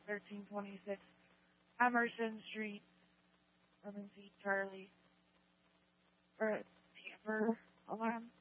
1326 Emerson Street, Urban Charlie, or Tamper Alarm.